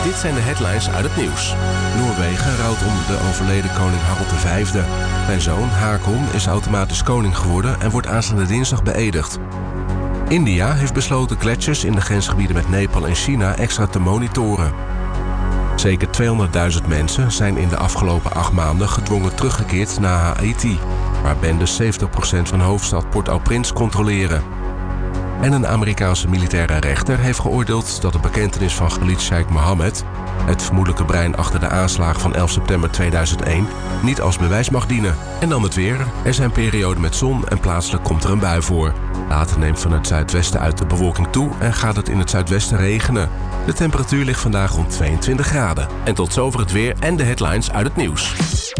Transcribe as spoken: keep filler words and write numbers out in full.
Dit zijn de headlines uit het nieuws. Noorwegen rouwt om de overleden koning Harald de Vijfde. Zijn zoon Haakon is automatisch koning geworden en wordt aanstaande dinsdag beëdigd. India heeft besloten gletsjers in de grensgebieden met Nepal en China extra te monitoren. Zeker tweehonderdduizend mensen zijn in de afgelopen acht maanden gedwongen teruggekeerd naar Haiti, waar bendes zeventig procent van de hoofdstad Port-au-Prince controleren. En een Amerikaanse militaire rechter heeft geoordeeld dat de bekentenis van Khalid Sheikh Mohammed, het vermoedelijke brein achter de aanslagen van elf september tweeduizend één, niet als bewijs mag dienen. En dan het weer. Er zijn perioden met zon en plaatselijk komt er een bui voor. Later neemt van het zuidwesten uit de bewolking toe en gaat het in het zuidwesten regenen. De temperatuur ligt vandaag rond tweeëntwintig graden. En tot zover het weer en de headlines uit het nieuws.